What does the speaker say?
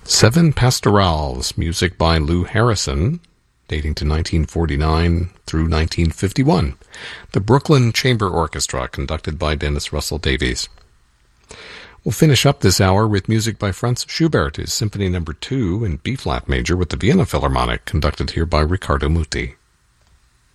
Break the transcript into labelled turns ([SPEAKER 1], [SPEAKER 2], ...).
[SPEAKER 1] Seven Pastorals, music by Lou Harrison, dating to 1949 through 1951. The Brooklyn Chamber Orchestra, conducted by Dennis Russell Davies. We'll finish up this hour with music by Franz Schubert, his Symphony No. 2 in B-flat major with the Vienna Philharmonic, conducted here by Riccardo Muti.